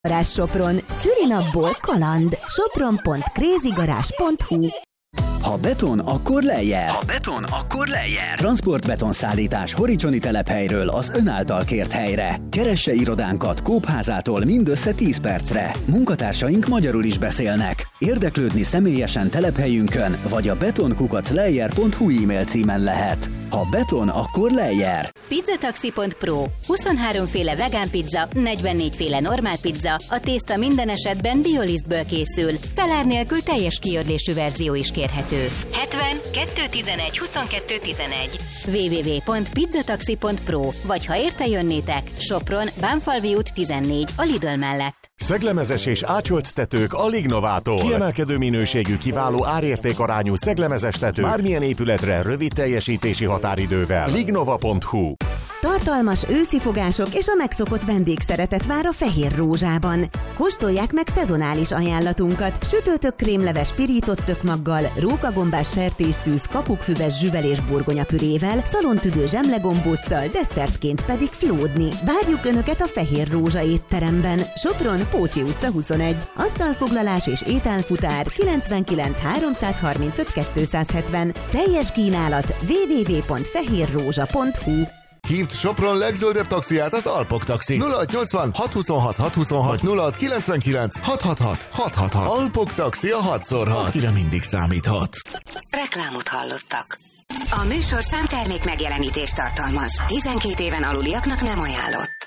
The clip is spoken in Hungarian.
Garázs Sopron, szülinapból kaland. sopron.crazygarage.hu. Ha beton, akkor Leyer. Transportbetonszállítás Horicsoni telephelyről az ön által kért helyre. Keresse irodánkat Kópházától mindössze 10 percre. Munkatársaink magyarul is beszélnek. Érdeklődni személyesen telephelyünkön, vagy a betonkukac.leyer.hu e-mail címen lehet. Ha beton, akkor Leyer. Pizzataxi.pro. 23 féle vegán pizza, 44 féle normál pizza, a tészta minden esetben biolisztből készül. Felár nélkül teljes kiörlésű verzió is kérhető. 70 211 22 11 www.pizzataxi.pro. Vagy ha érte jönnétek, Sopron, Bánfalvi út 14, a Lidl mellett. Szeglemezes és ácsolt tetők a Lignovától. Kiemelkedő minőségű, kiváló árértékarányú szeglemezes tető. Bármilyen épületre rövid teljesítési határidővel. Lignova.hu. Tartalmas őszi fogások és a megszokott vendégszeretet vár a Fehér Rózsában. Kóstolják meg szezonális ajánlatunkat: sütőtök krémleves pirított tökmaggal, rókagombás sertésszűz, kakukfüves zsüvel és burgonyapürével, szalontüdő zsemlegombóccal, desszertként pedig flódni. Várjuk Önöket a Fehér Rózsa étteremben. Sopron, Pócsi utca 21. Asztalfoglalás és ételfutár 99 335 270. Teljes kínálat www.fehérrózsa.hu. Hívd Sopron legzöldebb taxiát, az Alpok Taxi. 0680 626 626 0699 666 666. Alpok Taxi a 6x6. Akire mindig számíthat. Reklámot hallottak. A műsorszám termék megjelenítést tartalmaz. 12 éven aluliaknak nem ajánlott.